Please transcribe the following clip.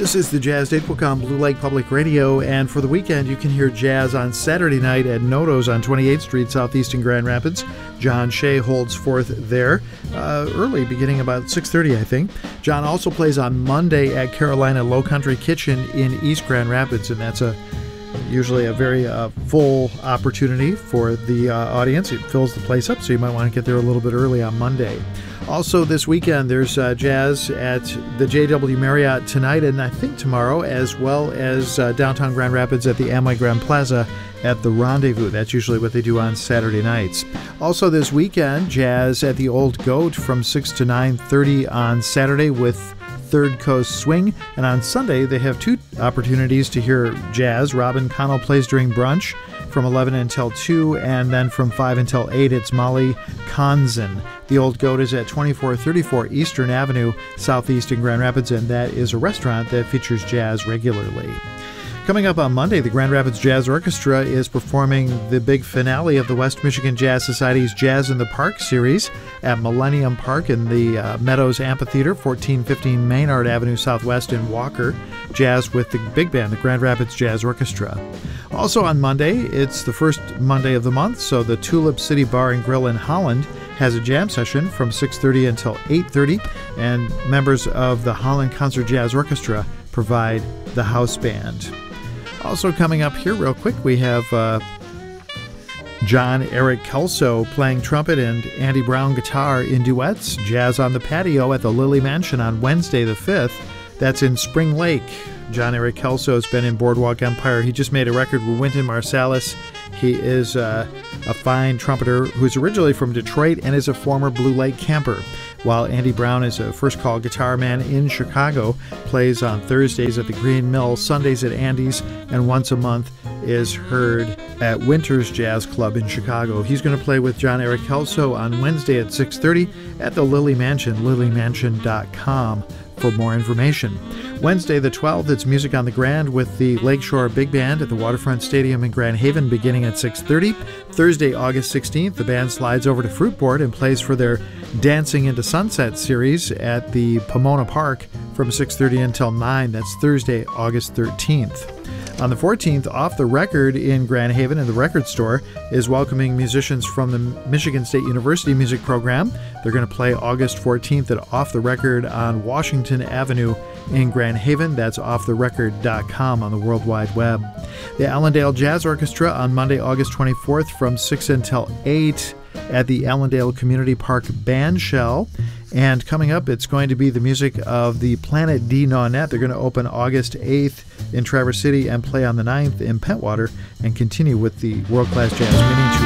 This is the Jazz Datebook on Blue Lake Public Radio, and for the weekend you can hear jazz on Saturday night at Noto's on 28th Street, Southeast in Grand Rapids. John Shea holds forth there early, beginning about 6:30, I think. John also plays on Monday at Carolina Low Country Kitchen in East Grand Rapids, and that's usually a very full opportunity for the audience. It fills the place up, so you might want to get there a little bit early on Monday. Also this weekend, there's jazz at the JW Marriott tonight and I think tomorrow, as well as downtown Grand Rapids at the Amway Grand Plaza at the Rendezvous. That's usually what they do on Saturday nights. Also this weekend, jazz at the Old Goat from 6 to 9:30 on Saturday with Third Coast Swing, and on Sunday they have two opportunities to hear jazz. Robin Connell plays during brunch from 11 until 2, and then from 5 until 8 it's Molly Konzen. The Old Goat is at 2434 Eastern Avenue, Southeast in Grand Rapids, and that is a restaurant that features jazz regularly. Coming up on Monday, the Grand Rapids Jazz Orchestra is performing the big finale of the West Michigan Jazz Society's Jazz in the Park series at Millennium Park in the Meadows Amphitheater, 1415 Maynard Avenue Southwest in Walker. Jazz with the big band, the Grand Rapids Jazz Orchestra. Also on Monday, it's the first Monday of the month, so the Tulip City Bar and Grill in Holland has a jam session from 6:30 until 8:30, and members of the Holland Concert Jazz Orchestra provide the house band. Also coming up here real quick, we have John Eric Kelso playing trumpet and Andy Brown guitar in duets. Jazz on the Patio at the Lily Mansion on Wednesday the 5th. That's in Spring Lake. John Eric Kelso has been in Boardwalk Empire. He just made a record with Wynton Marsalis. He is a fine trumpeter who's originally from Detroit and is a former Blue Lake camper, while Andy Brown is a first-call guitar man in Chicago, plays on Thursdays at the Green Mill, Sundays at Andy's, and once a month is heard at Winter's Jazz Club in Chicago. He's going to play with John Eric Kelso on Wednesday at 6:30 at the Lily Mansion, lilymansion.com for more information. Wednesday the 12th, it's Music on the Grand with the Lakeshore Big Band at the Waterfront Stadium in Grand Haven beginning at 6:30. Thursday, August 16th, the band slides over to Fruitboard and plays for their Dancing into Sunset series at the Pomona Park from 6:30 until 9. That's Thursday, August 13th. On the 14th, Off the Record in Grand Haven in the Record Store is welcoming musicians from the Michigan State University music program. They're going to play August 14th at Off the Record on Washington Avenue in Grand Haven. That's offtherecord.com on the World Wide Web. The Allendale Jazz Orchestra on Monday, August 24th from 6 until 8 at the Allendale Community Park Band Shell. And coming up, it's going to be the music of the Planet D Nonet. They're going to open August 8th in Traverse City and play on the 9th in Pentwater and continue with the world-class jazz mini tour.